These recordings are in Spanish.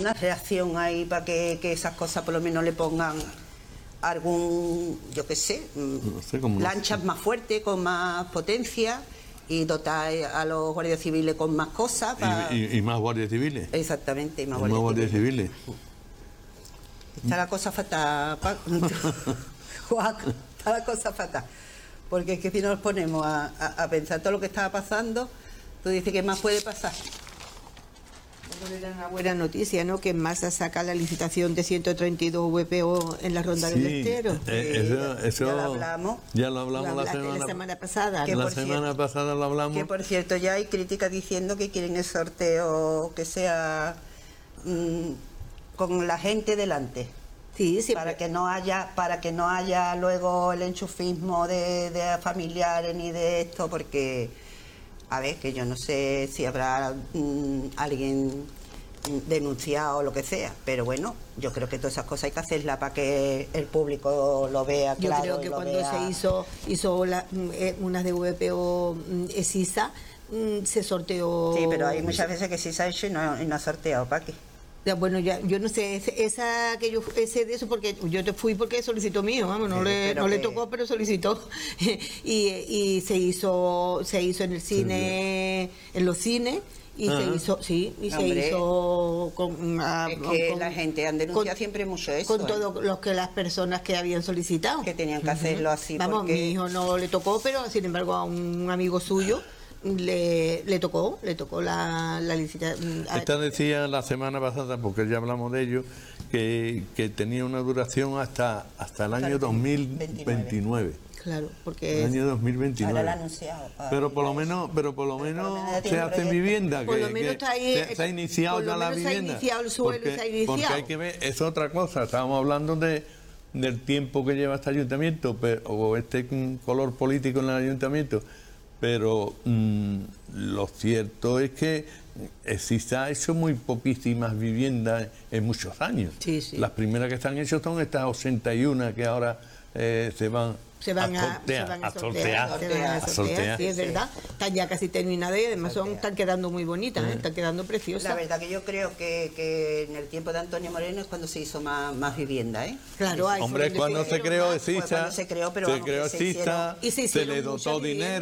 alguna reacción ahí para que esas cosas por lo menos le pongan algún, yo qué sé, no sé cómo lanchas más fuertes, con más potencia, y dotar a los guardias civiles con más cosas. Y más guardias civiles. Exactamente, y más guardias civiles. Está la cosa fatal, Juan, está la cosa fatal. Porque es que si nos ponemos a pensar todo lo que estaba pasando, tú dices que más puede pasar. Era una buena noticia, ¿no? Que en masa saca la licitación de 132 VPO en la Ronda del Estero. Eso ya lo hablamos la semana pasada. La semana pasada lo hablamos. Que por cierto ya hay críticas diciendo que quieren el sorteo que sea con la gente delante. Sí, para que no haya luego el enchufismo de familiares ni de esto, porque a ver, que yo no sé si habrá alguien denunciado o lo que sea, pero bueno, yo creo que todas esas cosas hay que hacerlas para que el público lo vea claro. Yo creo que cuando se hizo unas de VPO ESISA, se sorteó. Sí, pero hay muchas veces que sí se ha hecho y no ha sorteado, ¿para qué? Bueno, ya yo no sé, ese de eso, porque yo te fui porque solicitó mío, vamos, no le tocó, pero solicitó. y se hizo en el cine, en los cines, y se hizo, es que la gente han denunciado siempre mucho eso. Con todas las personas que habían solicitado. Que tenían que hacerlo así. Vamos, mi hijo no le tocó, pero sin embargo a un amigo suyo le tocó la licitación. Esta decía la semana pasada, porque ya hablamos de ello, que tenía una duración hasta el año 2029. Claro, porque el año 2029. Ahora lo ha anunciado. Pero por lo menos se hacen vivienda, se ha iniciado ya la vivienda. Se ha iniciado el suelo, se ha iniciado. Porque hay que ver, es otra cosa. Estábamos hablando del tiempo que lleva este ayuntamiento, o este color político en el ayuntamiento. Pero lo cierto es que se ha hecho muy poquísimas viviendas en muchos años. Sí, sí. Las primeras que están hechas son estas 81 que ahora se van a sortear. Sí, es verdad. Están ya casi terminadas y además están quedando muy bonitas, están quedando preciosas. La verdad que yo creo que en el tiempo de Antonio Moreno es cuando se hizo más vivienda, ¿eh? Claro, hombre, cuando se creó ESISA, se le dotó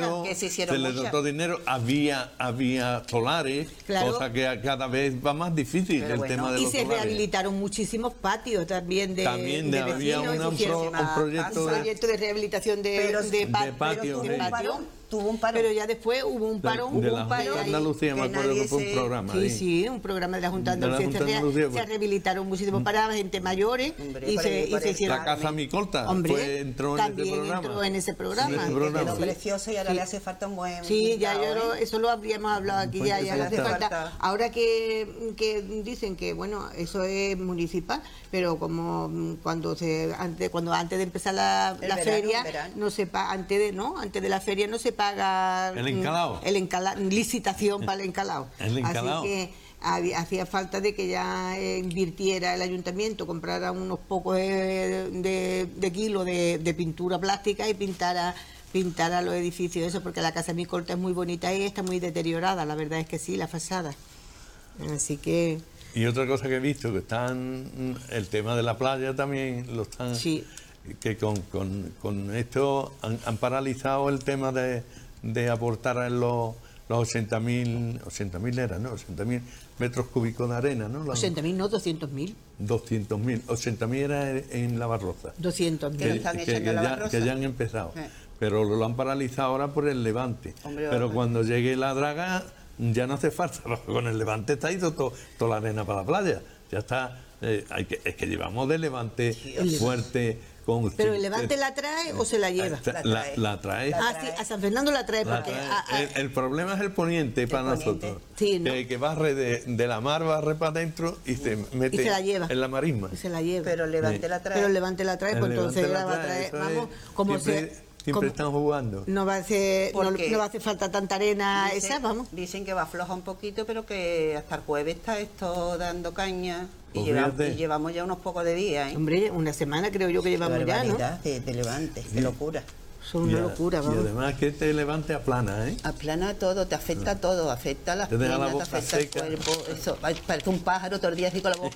dinero, había solares, cosa que cada vez va más difícil el tema de los solares. Y se rehabilitaron muchísimos patios también de había un proyecto de rehabilitación de patio. Tuvo un parón. Pero ya después hubo un parón. De la Junta de Andalucía, me acuerdo que fue un programa. Sí, un programa de la Junta de Andalucía. Se rehabilitaron muchísimos para gente mayores y se hicieron. La Casa Micolta entró en ese programa. Quedó precioso y ahora le hace falta un buen. Sí, ya eso lo habríamos hablado aquí, ya le hace falta. Ahora que dicen que, bueno, eso es municipal, pero como cuando antes de empezar la feria, no se paga, antes de la feria no se paga el encalado, licitación para el encalado. Así que hacía falta de que ya invirtiera el ayuntamiento, comprara unos pocos de kilos de pintura plástica y pintara los edificios, eso, porque la Casa Micolta es muy bonita y está muy deteriorada, la verdad es que sí, la fachada. Así que... Y otra cosa que he visto, que están, el tema de la playa también lo están... Sí. Que con esto han paralizado el tema de aportar en los 80.000 eran, ¿no? 80.000 metros cúbicos de arena, ¿no? 80.000, no, 200.000. 200.000, 80.000 era en Lavarroza. 200.000. Que ya han empezado. Pero lo han paralizado ahora por el levante. Pero cuando llegue la draga ya no hace falta, con el levante está ahí toda la arena para la playa. Ya está, es que llevamos de levante fuerte. ¿Pero el levante la trae o se la lleva? La trae. Sí, a San Fernando la trae porque... El problema es el poniente para nosotros. Sí, ¿no? Que barre de la mar, barre para adentro y se mete se la lleva. En la marisma. Y se la lleva. Pero el levante la trae. Pero el levante la trae, pues entonces la va a traer. Vamos, como siempre están jugando. No va a hacer falta tanta arena vamos. Dicen que va a aflojar un poquito, pero que hasta el jueves está esto dando caña. Pues y llevamos ya unos pocos de días, ¿eh? Hombre, una semana creo yo que llevamos ya, ¿no? De levante, de locura. Son una locura, vamos. Y además que te levante aplana, ¿eh? Aplana todo, te afecta todo, afecta las piernas, te afecta el cuerpo. Eso, parece un pájaro todo el día así con la boca